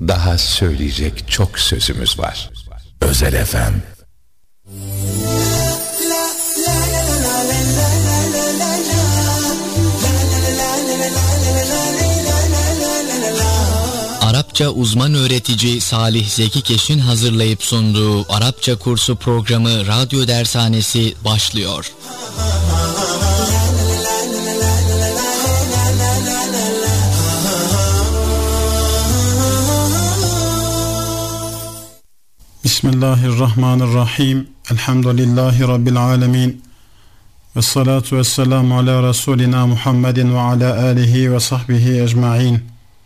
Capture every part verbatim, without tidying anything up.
Daha söyleyecek çok sözümüz var. Özel Efem. Arapça uzman öğretici Salih Zeki Keş'in hazırlayıp sunduğu Arapça kursu programı Radyo Dershanesi başlıyor. Bismillahirrahmanirrahim. Elhamdülillahi Rabbil alemin. Ve salatu ve selamu ala Resulina Muhammedin ve ala alihi ve sahbihi ecma'in.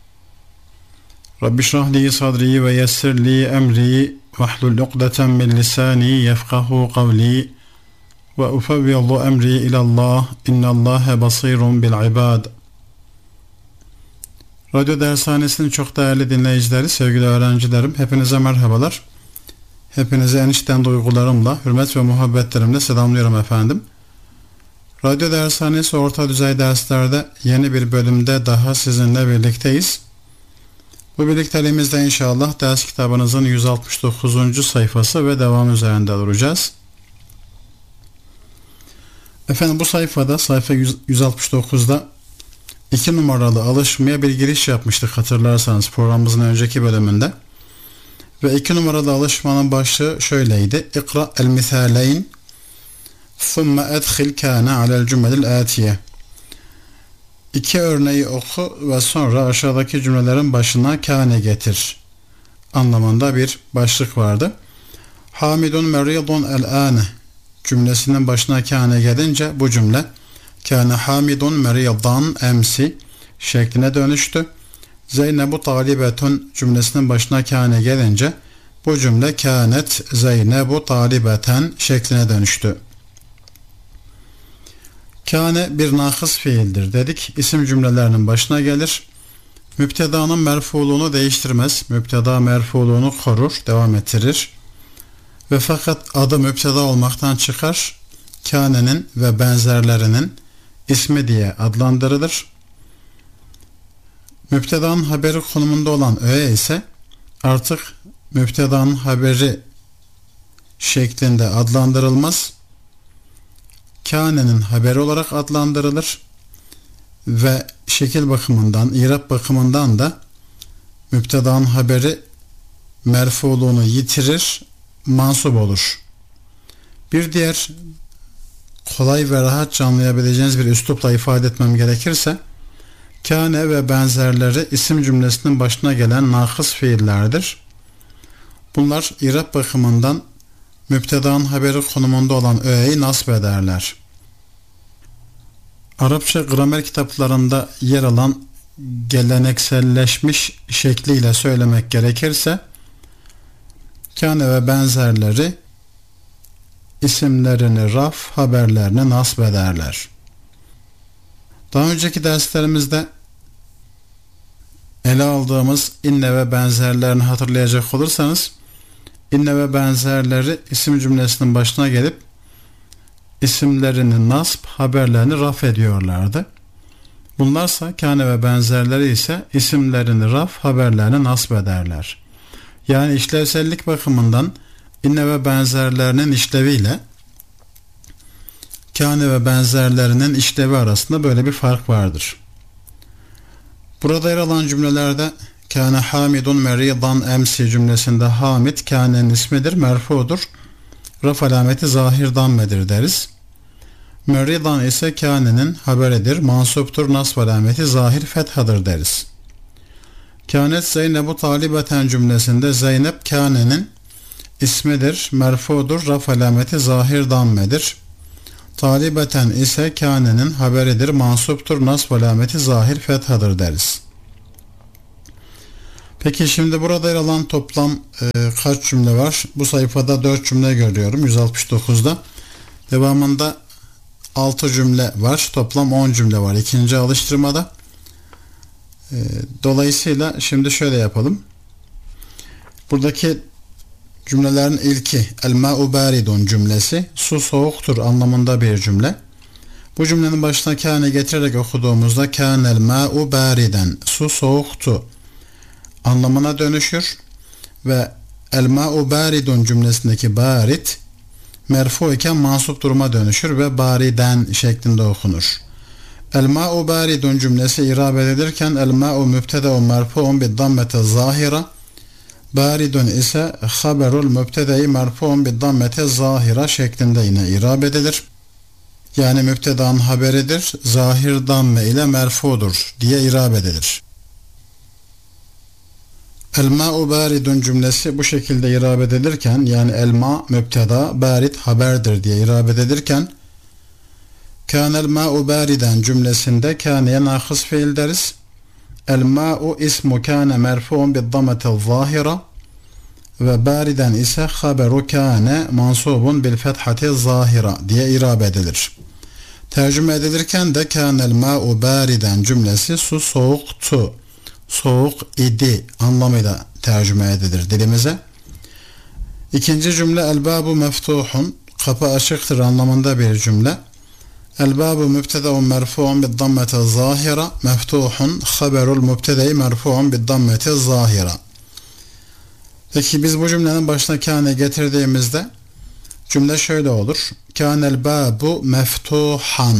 Rabbi şrahli sadri ve yessirli emri ve hlul uqdeten min lisani yefkahu kavli ve ufevvidu emri ilallah innallâhe basirun bil ibad. Radyo Dershanesi'nin çok değerli dinleyicileri, sevgili öğrencilerim, hepinize merhabalar. Hepinize en içten duygularımla, hürmet ve muhabbetlerimle selamlıyorum efendim. Radyo Dershanesi orta düzey derslerde yeni bir bölümde daha sizinle birlikteyiz. Bu birlikteliğimizde inşallah ders kitabınızın yüz altmış dokuzuncu sayfası ve devam üzerinde duracağız. Efendim bu sayfada, sayfa yüz altmış dokuzda iki numaralı alışmaya bir giriş yapmıştık hatırlarsanız programımızın önceki bölümünde. Ve iki numaralı alışmanın başlığı şöyleydi. İkra el-misaleyn thumme edkhil kâne alel cümlel âtiye. İki örneği oku ve sonra aşağıdaki cümlelerin başına kâne getir anlamında bir başlık vardı. Hamidun meridun el-âne cümlesinin başına kâne gelince bu cümle kâne hamidun meridan emsi şekline dönüştü. Zeynebu talibetun cümlesinin başına kâne gelince bu cümle kânet Zeynebu talibeten şekline dönüştü. Kâne bir nakıs fiildir dedik. İsim cümlelerinin başına gelir. Mübtedanın merfuuluğunu değiştirmez. Mübteda merfuuluğunu korur, devam ettirir. Ve fakat adı mübteda olmaktan çıkar. Kânenin ve benzerlerinin ismi diye adlandırılır. Mübtedanın haberi konumunda olan öğe ise artık mübtedanın haberi şeklinde adlandırılmaz. Kânenin haberi olarak adlandırılır ve şekil bakımından, irab bakımından da mübtedanın haberi merfuuluğunu yitirir, mansup olur. Bir diğer kolay ve rahatça anlayabileceğiniz bir üslupla ifade etmem gerekirse, kâne ve benzerleri isim cümlesinin başına gelen nakıs fiillerdir. Bunlar irab bakımından mübtedanın haberi konumunda olan öğeyi nasb ederler. Arapça gramer kitaplarında yer alan gelenekselleşmiş şekliyle söylemek gerekirse, kâne ve benzerleri isimlerini raf, haberlerini nasb ederler. Daha önceki derslerimizde ele aldığımız inne ve benzerlerini hatırlayacak olursanız, inne ve benzerleri isim cümlesinin başına gelip isimlerini nasb, haberlerini raf ediyorlardı. Bunlarsa kâne ve benzerleri ise isimlerini raf, haberlerini nasb ederler. Yani işlevsellik bakımından inne ve benzerlerinin işleviyle kâne ve benzerlerinin işlevi arasında böyle bir fark vardır. Burada yer alan cümlelerde kâne hamidun meridan emsi cümlesinde hamid kânenin ismidir, merfudur. Raf alameti zahir dammedir deriz. Meridan ise kânenin haberidir, mansuptur, nasb alameti zahir fethadır deriz. Kânet Zeynebu talibeten cümlesinde Zeynep kânenin ismidir, merfudur, raf alameti zahir dammedir. Talibeten ise kânenin haberidir, mansuptur, nasb alameti zahir fethadır deriz. Peki şimdi burada yer alan toplam e, kaç cümle var? Bu sayfada dört cümle görüyorum yüz altmış dokuzda. Devamında altı cümle var. Toplam on cümle var ikinci alıştırmada. E, dolayısıyla şimdi şöyle yapalım. Buradaki cümlelerin ilki el ma'u baridun cümlesi, su soğuktur anlamında bir cümle. Bu cümlenin başına kâne getirerek okuduğumuzda kânel ma'u bariden, su soğuktu anlamına dönüşür ve el ma'u baridun cümlesindeki barit merfu iken mansup duruma dönüşür ve bariden şeklinde okunur. El ma'u baridun cümlesi irabe edilirken el ma'u mübtede'un merfu'un bid dammeti zahira, baridun ise haberul mübtede'i merfu'un bid dammeti zahira şeklinde yine irabe edilir. Yani mübtedanın haberidir, zahir damme ile merfudur diye irabe edilir. El ma'u baridun cümlesi bu şekilde irabe edilirken, yani el ma mübteda, barid haberdir diye irabe edilirken, kânel ma'u bariden cümlesinde kâneye nâkıs fiil deriz. El ma'u ismu kâne merfu'un bid dammetil zahira ve bariden ise haberu kâne mansubun bil fethati zahira diye irabe edilir. Tercüme edilirken de kânel ma'u bariden cümlesi su soğuktu, soğuk idi anlamıyla tercüme edilir dilimize. İkinci cümle el babu meftuhun, kapı açıktır anlamında bir cümle. El babu mübtede'un merfu'un bid dammeti zahira, meftuhun haberul mübtede'i merfu'un bid dammeti zahira. Peki biz bu cümlenin başına kâne getirdiğimizde cümle şöyle olur. Kânel babu meftuhan.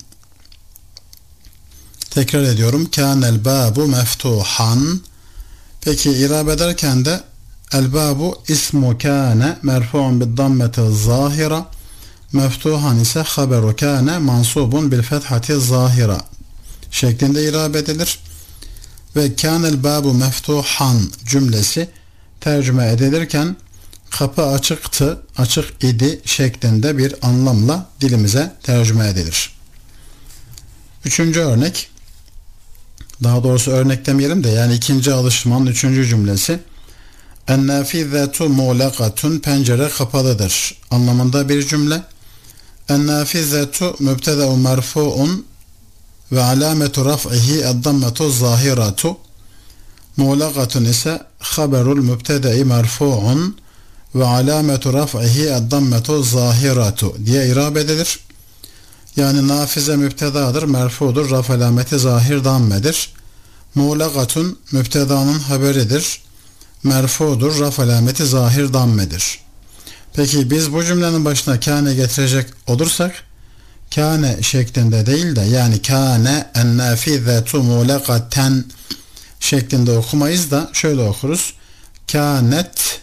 Tekrar ediyorum. Kânel babu meftuhan. Peki irabe ederken de el babu ismu kâne merfu'un bid dammeti zahira, meftuhan ise haberu kâne mansubun bil fethati zahira şeklinde irabe edilir. Ve kânel babu meftuhan cümlesi tercüme edilirken kapı açıktı, açık idi şeklinde bir anlamla dilimize tercüme edilir. Üçüncü örnek, daha doğrusu örnek demeyelim de yani ikinci alışmanın üçüncü cümlesi. En-nâfizatu muğlakatun, pencere kapalıdır anlamında bir cümle. En-nâfizatu mübtede'u merfu'un ve alâmetu raf'ihi ed-dammetu zahiratu. Muğlakatun ise haberul mübtede'i merfu'un ve alâmetu raf'ihi ed-dammetu zahiratu diye irabe edilir. Yani nafize mübtedadır, merfudur, raf alameti zahir dammedir. Muğlakatun mübtedanın haberidir, merfudur, raf alameti zahir dammedir. Peki biz bu cümlenin başına kâne getirecek olursak, kâne şeklinde değil de yani kâne en-nâfizetu muğlakaten şeklinde okumayız da şöyle okuruz. Kânet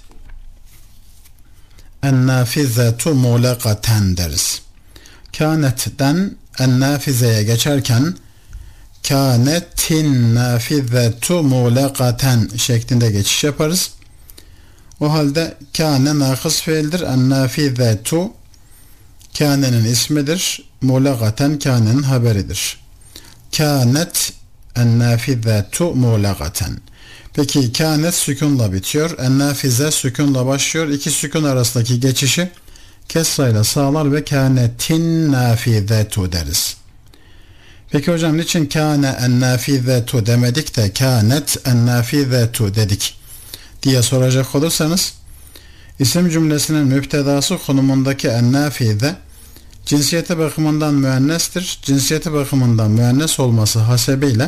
en-nâfizetu muğlakaten deriz. Kânetten en-nâfizeye geçerken kânetin nâfizetu muğlakaten şeklinde geçiş yaparız. O halde kâne nakıs fiildir. En-nâfizetu kânenin ismidir. Muğlakaten kânenin haberidir. Kânet en-nâfizetu muğlakaten. Peki kânet sükunla bitiyor. En-nâfize sükunla başlıyor. İki sükun arasındaki geçişi kesrayla sağlar ve kânetin nâfizetu deriz. Peki hocam niçin kâne en-nâfizetu demedik de kânet en-nâfizetu dedik diye soracak olursanız, isim cümlesinin müptedası konumundaki en-nâfize cinsiyeti bakımından müennestir. Cinsiyeti bakımından müennes olması hasebiyle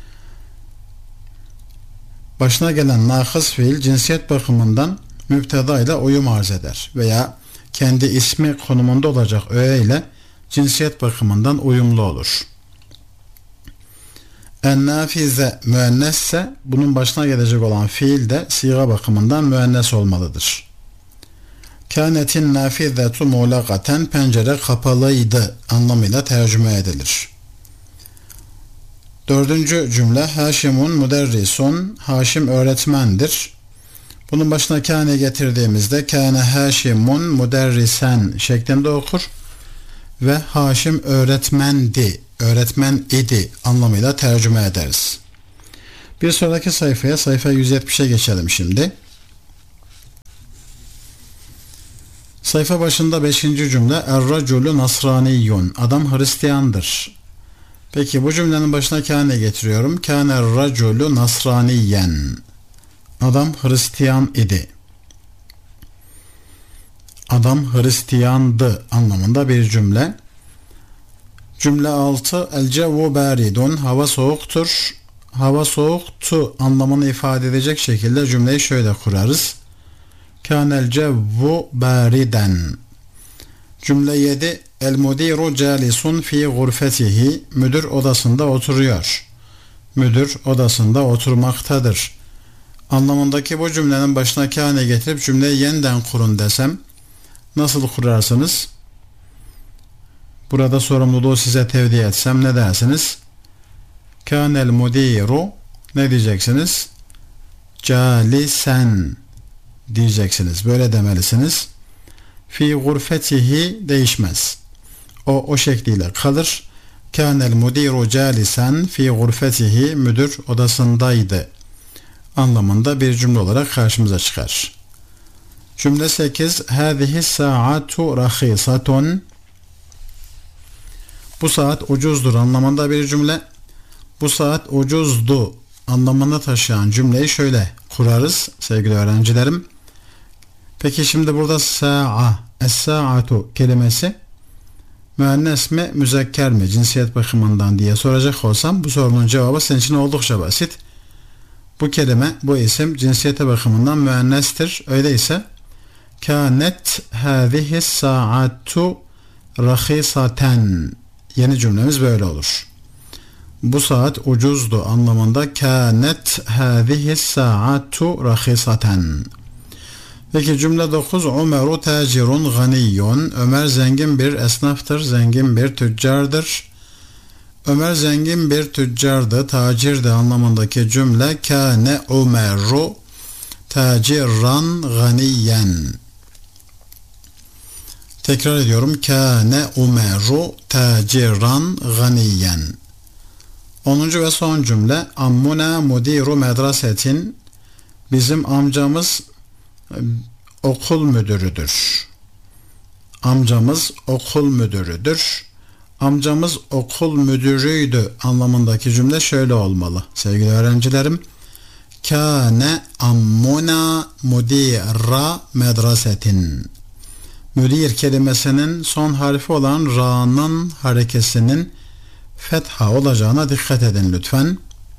başına gelen nakıs fiil cinsiyet bakımından müpteda ile uyum arz eder veya kendi ismi konumunda olacak öğe ile cinsiyet bakımından uyumlu olur. En-nâfize müennesse bunun başına gelecek olan fiil de siga bakımından müennes olmalıdır. Kânetin nâfizetu muğlakaten, pencere kapalıydı anlamıyla tercüme edilir. Dördüncü cümle Haşimun müderrisun, Haşim öğretmendir. Bunun başına kâne getirdiğimizde kâne Haşimun müderrisen şeklinde okur ve Haşim öğretmendi, öğretmen idi anlamıyla tercüme ederiz. Bir sonraki sayfaya, sayfa yüz yetmişe geçelim şimdi. Sayfa başında beşinci cümle Er-raculu nasraniyyun, adam Hristiyandır. Peki bu cümlenin başına kâne getiriyorum. Kâner-raculu nasraniyen, adam Hristiyan idi. Adam Hristiyandı anlamında bir cümle. Cümle altı El cevvu baridun, hava soğuktur hava soğuktu anlamını ifade edecek şekilde cümleyi şöyle kurarız. Kânel cevvu bâriden. Cümle yedi. El mudiru calisun fi gurfetihi. Müdür odasında oturuyor. Müdür odasında oturmaktadır anlamındaki bu cümlenin başına kâne getirip cümleyi yeniden kurun desem nasıl kurarsınız? Burada sorumluluğu size tevdi etsem ne dersiniz? Kânel mudiru ne diyeceksiniz? Calisen diyeceksiniz. Böyle demelisiniz. Fi gurfetihi değişmez. O o şekliyle kalır. Kânel mudiru calisen fi gurfetihi. Müdür odasındaydı anlamında bir cümle olarak karşımıza çıkar. Cümle sekiz. Hâzihi sa'atu rahîsatun. Bu saat ucuzdur anlamında bir cümle. Bu saat ucuzdu anlamını taşıyan cümleyi şöyle kurarız sevgili öğrencilerim. Peki şimdi burada sa'a, es-sa'atu kelimesi müennes mi, müzekker mi, cinsiyet bakımından diye soracak olsam bu sorunun cevabı senin için oldukça basit. Bu kelime, bu isim cinsiyete bakımından müennestir. Öyleyse kânet hâzihi sa'atu rahîsaten. Yeni cümlemiz böyle olur. Bu saat ucuzdu anlamında kânet hâzihi sa'atu rahîsaten. Peki cümle dokuz. Ömeru tacirun ganiyyun. Ömer zengin bir esnaftır, zengin bir tüccardır. Ömer zengin bir tüccardı, tacirdi anlamındaki cümle kâne Ömeru taciran ganiyen. Tekrar ediyorum. Kâne Ömeru taciran ganiyen. onuncu ve son cümle. Ammuna mudiru medrasetin. Bizim amcamız okul müdürüdür. Amcamız okul müdürüdür. Amcamız okul müdürüydü anlamındaki cümle şöyle olmalı sevgili öğrencilerim. Kâne ammuna mudira medrasetin. Müdir kelimesinin son harfi olan ra'nın harekesinin fetha olacağına dikkat edin lütfen.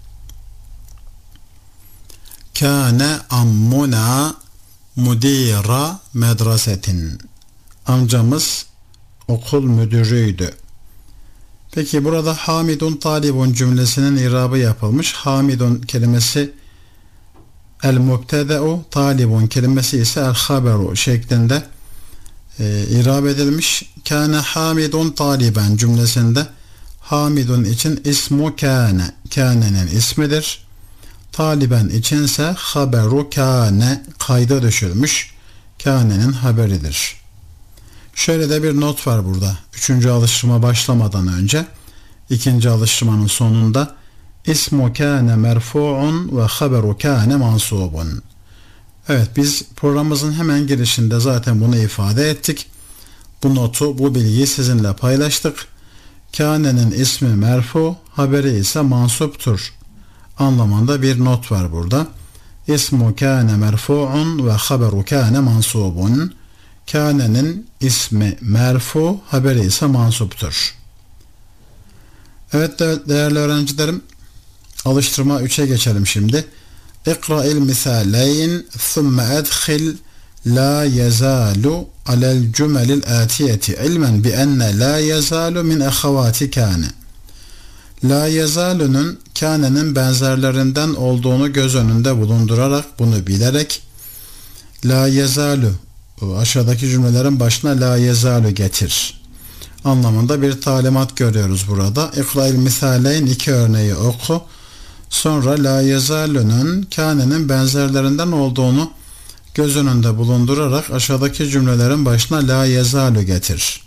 Kâne ammuna mudira medrasetin. Amcamız okul müdürüydü. Peki burada hamidun talibun cümlesinin irabı yapılmış. Hamidun kelimesi el mubtede'u, talibun kelimesi ise el haberu şeklinde e, irab edilmiş. Kâne hamidun taliben cümlesinde hamidun için ismu kâne, kânenin ismidir. Taliben içinse haberu kâne kayda düşülmüş, kânenin haberidir. Şöyle de bir not var burada. Üçüncü alıştırma başlamadan önce ikinci alıştırmanın sonunda ismu kâne merfu'un ve haberu kâne mansubun. Evet, biz programımızın hemen girişinde zaten bunu ifade ettik. Bu notu, bu bilgiyi sizinle paylaştık. Kâne'nin ismi merfu, haberi ise mansuptur anlamında bir not var burada. İsmu kâne merfu'un ve haberu kâne mansubun. Kâne'nin ismi merfu, haberi ise mansuptur. Evet değerli öğrencilerim, alıştırma üçe geçelim şimdi. İkra'il misaleyn thumme edkhil la yezalu alel cümelil atiyeti ilmen bi enne la yezalu min ahavati kâne. La yezalu'nun kâne'nin benzerlerinden olduğunu göz önünde bulundurarak, bunu bilerek la yezalu, aşağıdaki cümlelerin başına la yezalu getir anlamında bir talimat görüyoruz burada. İkra'il misaleyn, iki örneği oku. Sonra la yezalu'nun kâne'nin benzerlerinden olduğunu göz önünde bulundurarak aşağıdaki cümlelerin başına la yezalu getir.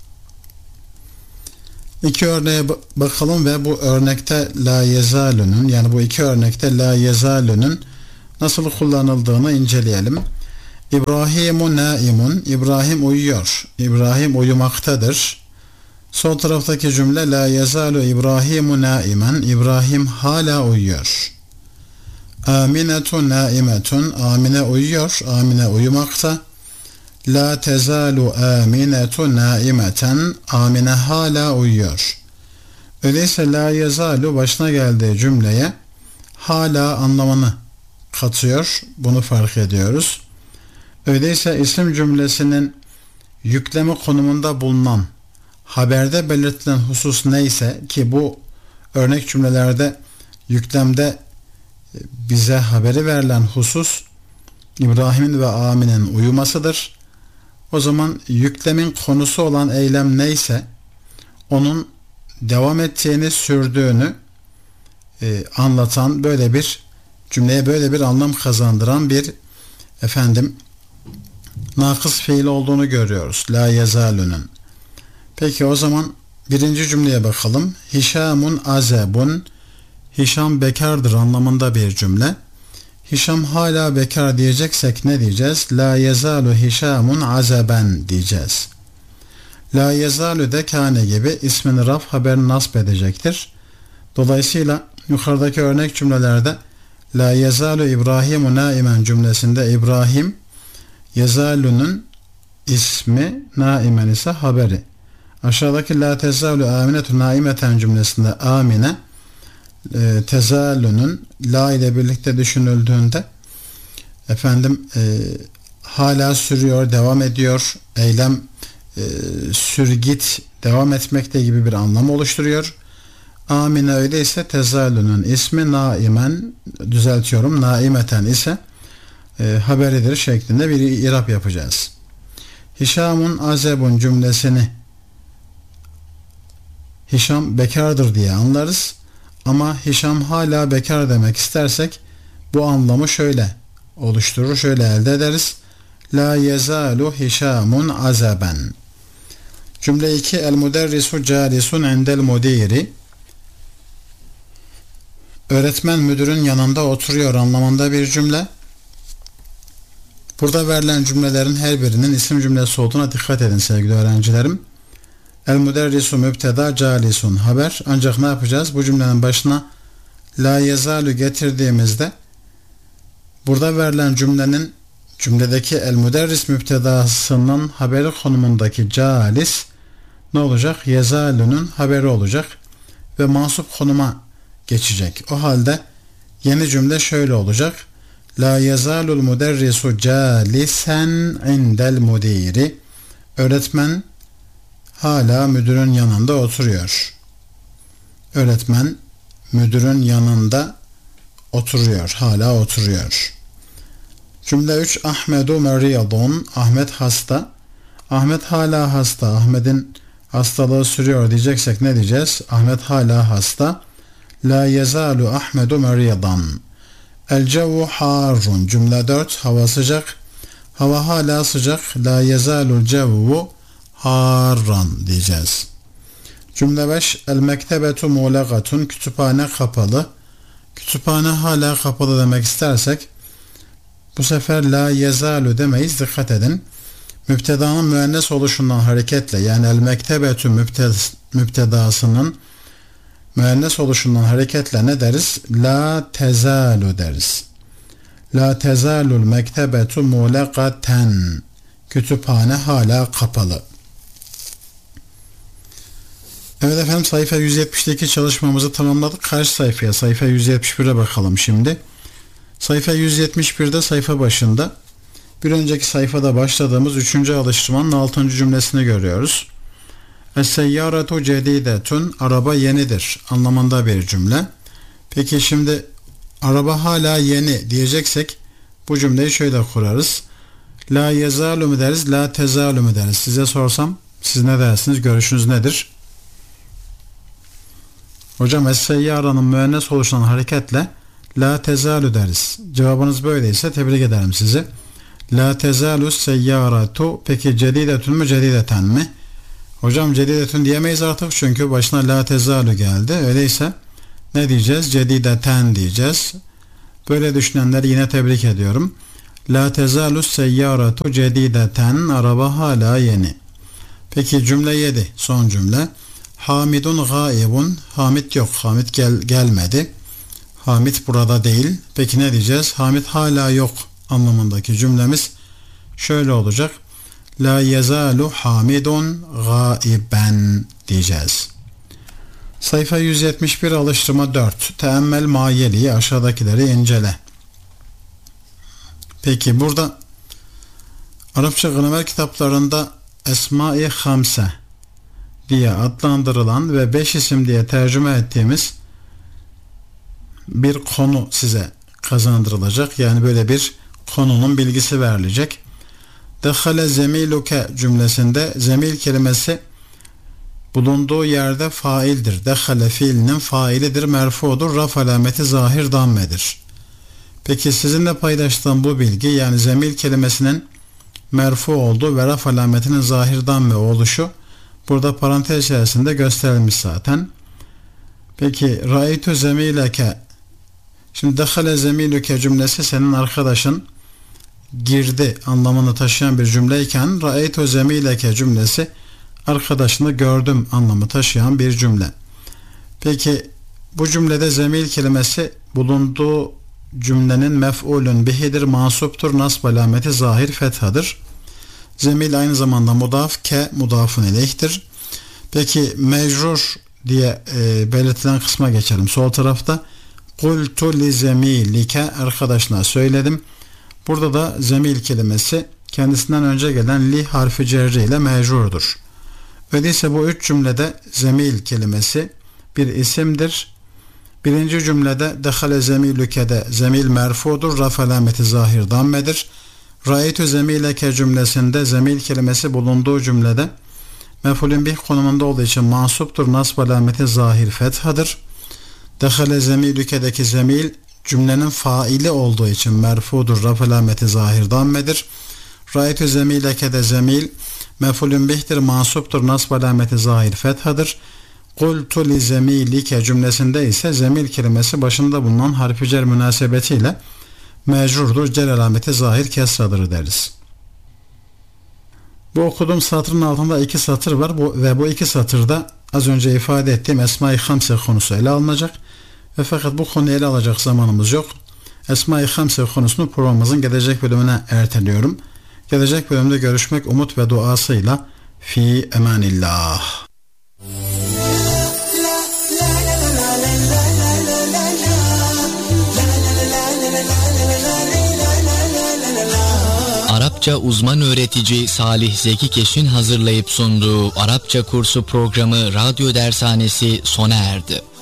İki örneğe bakalım ve bu örnekte la yezalu'nun, yani bu iki örnekte la yezalu'nun nasıl kullanıldığını inceleyelim. İbrahimu naimun, İbrahim uyuyor. İbrahim uyumaktadır. Sol taraftaki cümle la yezalu İbrahimu naimen, İbrahim hala uyuyor. Aminetu naimetun, Amine uyuyor, Amine uyumakta. La tezalu aminetu naimeten, Amine hala uyuyor. Öyleyse la yezalu başına geldiği cümleye hala anlamını katıyor. Bunu fark ediyoruz. Öyleyse isim cümlesinin yükleme konumunda bulunan haberde belirtilen husus neyse ki bu örnek cümlelerde yüklemde bize haberi verilen husus İbrahim'in ve Amin'in uyumasıdır. O zaman yüklemin konusu olan eylem neyse onun devam ettiğini, sürdüğünü e, anlatan böyle bir cümleye böyle bir anlam kazandıran bir efendim nakıs fiil olduğunu görüyoruz. La yezalunun. Peki o zaman birinci cümleye bakalım. Hişamun azebun. Hişam bekardır anlamında bir cümle. Hişam hala bekar diyeceksek ne diyeceğiz? La yezalu hişamun azeben diyeceğiz. La yezalu de kâne gibi ismini raf haberini nasp edecektir. Dolayısıyla yukarıdaki örnek cümlelerde La yezalu İbrahimu naimen cümlesinde İbrahim Yezalu'nun ismi, naimen ise haberi. Aşağıdaki La tezalu aminetu naimeten cümlesinde amine e, tezalu'nun la ile birlikte düşünüldüğünde efendim e, hala sürüyor, devam ediyor, eylem e, sürgit, devam etmekte gibi bir anlam oluşturuyor. Amine öyleyse tezalu'nun ismi naimen, düzeltiyorum, naimeten ise e, haberidir şeklinde bir irap yapacağız. Hişamun azebun cümlesini Hişam bekardır diye anlarız ama Hişam hala bekar demek istersek bu anlamı şöyle oluşturur, şöyle elde ederiz. La yezalu hişamun azeben. Cümle iki. El müderrisu calisun endel mudiri. Öğretmen müdürün yanında oturuyor anlamında bir cümle. Burada verilen cümlelerin her birinin isim cümlesi olduğuna dikkat edin sevgili öğrencilerim. El müderrisu mübteda calisun haber. Ancak ne yapacağız? Bu cümlenin başına la yezalu getirdiğimizde burada verilen cümlenin cümledeki el müderris mübtedasının haberi konumundaki calis ne olacak? Yezalu'nun haberi olacak ve mansup konuma geçecek. O halde yeni cümle şöyle olacak. La yezalul müderrisu calisen indel mudiri. Öğretmen hala müdürün yanında oturuyor. Öğretmen müdürün yanında oturuyor. Hala oturuyor. Cümle üç. Ahmedu meriyadun. Ahmet hasta. Ahmet hala hasta. Ahmet'in hastalığı sürüyor diyeceksek ne diyeceğiz? Ahmet hala hasta. La yezalu Ahmedu meriyadan. El cevu harun. Cümle dört. Hava sıcak. Hava hala sıcak. La yezalul cevu harran diyeceğiz. Cümle beş. El mektebetu muğlegatun. Kütüphane kapalı. Kütüphane hala kapalı demek istersek bu sefer la yezalu demeyiz. Dikkat edin. Mübtedanın müennes oluşundan hareketle yani el mektebetu mübtedasının müennes oluşundan hareketle ne deriz? La tezalu deriz. La tezalul mektebetu muğlegaten. Kütüphane hala kapalı. Evet efendim, sayfa yüz yetmişteki çalışmamızı tamamladık. Karşı sayfaya, sayfa yüz yetmiş bire bakalım şimdi. Sayfa yüz yetmiş birde sayfa başında bir önceki sayfada başladığımız üçüncü alıştırmanın altıncı cümlesini görüyoruz. Es-seyyaratu cedidetun. Araba yenidir anlamında bir cümle. Peki şimdi araba hala yeni diyeceksek bu cümleyi şöyle kurarız. La yezalu mu deriz, la tezalu mu deriz? Size sorsam siz ne dersiniz? Görüşünüz nedir? Hocam es-seyyaranın müennes oluşan hareketle la tezalu deriz. Cevabınız böyleyse tebrik ederim sizi. La tezalu seyyaratu. Peki cedidetun mu cedideten mi? Hocam cedidetun diyemeyiz artık çünkü başına la tezalu geldi. Öyleyse ne diyeceğiz? Cedideten diyeceğiz. Böyle düşünenleri yine tebrik ediyorum. La tezalu seyyaratu cedideten. Araba hala yeni. Peki cümle yedi. Son cümle. Hamidun gaibun. Hamid yok. Hamid gel gelmedi. Hamid burada değil. Peki ne diyeceğiz? Hamid hala yok anlamındaki cümlemiz şöyle olacak. La yezalu hamidun gaiben diyeceğiz. Sayfa yüz yetmiş bir, alıştırma dört. Teemmel mayeliği, aşağıdakileri incele. Peki burada Arapça gramer kitaplarında Esma-i Hamse diye adlandırılan ve beş isim diye tercüme ettiğimiz bir konu size kazandırılacak. Yani böyle bir konunun bilgisi verilecek. Dehale zemiluke cümlesinde zemil kelimesi bulunduğu yerde faildir. Dehale fiilinin failidir, merfudur, raf alameti zahir dammedir. Peki sizinle paylaştığım bu bilgi, yani zemil kelimesinin merfu olduğu ve raf alametinin zahir damme oluşu burada parantez içerisinde gösterilmiş zaten. Peki ra'aytu zemileke, şimdi dehale zemiluke cümlesi senin arkadaşın girdi anlamını taşıyan bir cümleyken ra'aytu zemileke cümlesi arkadaşını gördüm anlamı taşıyan bir cümle. Peki bu cümlede zemil kelimesi bulunduğu cümlenin mef'ulün bihidir, mansuptur, nasb alameti zahir fethadır. Zemil aynı zamanda mudaf, ke mudafun ileyhtir. Peki mecrur diye e, belirtilen kısma geçelim. Sol tarafta kultu li zemilike, arkadaşına söyledim. Burada da zemil kelimesi kendisinden önce gelen li harfi cerri ile mecrurdur. Öyleyse bu üç cümlede zemil kelimesi bir isimdir. Birinci cümlede dehale zemilüke'de zemil merfudur, raf alameti zahir dammedir. Ra'aytu zemileke cümlesinde zemil kelimesi bulunduğu cümlede mef'ulün bih konumunda olduğu için mansuptur, nasb alameti zahir fethadır. Dehale zemilüke'deki zemil cümlenin faili olduğu için merfudur, raf alameti zahir dammedir. Ra'aytu zemileke'de zemil mef'ulün bihtir, mansuptur, nasb alameti zahir fethadır. Kultu li zemilike cümlesinde ise zemil kelimesi başında bulunan harfi cer münasebetiyle mecrurdur, cer alameti zahir kesradır deriz. Bu okuduğum satırın altında iki satır var bu, ve bu iki satırda az önce ifade ettiğim Esma-i Hamse konusu ele alınacak ve fakat bu konuyu ele alacak zamanımız yok. Esma-i Hamse konusunu programımızın gelecek bölümüne erteliyorum. Gelecek bölümde görüşmek umut ve duasıyla fi emanillah. Arapça uzman öğretici Salih Zeki Keş'in hazırlayıp sunduğu Arapça kursu programı Radyo Dershanesi sona erdi.